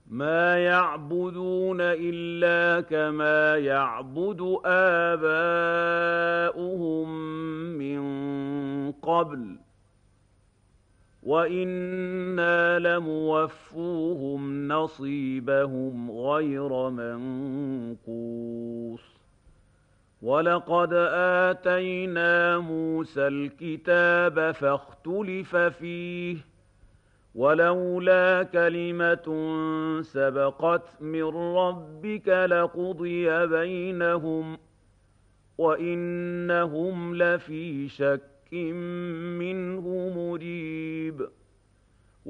مَا يَعْبُدُونَ إِلَّا كَمَا يَعْبُدُ آبَاؤُهُم مِّن قَبْلُ وَإِنَّا لَمُوَفُّوهُمْ نَصِيبَهُمْ غَيْرَ مَنقُوصٍ وَلَقَدْ آتَيْنَا مُوسَى الْكِتَابَ فَاخْتُلِفَ فِيهِ وَلَوْلَا كَلِمَةٌ سَبَقَتْ مِن رَّبِّكَ لَقُضِيَ بَيْنَهُمْ وَإِنَّهُمْ لَفِي شَكٍّ مِّنْهُ مُرِيبٍ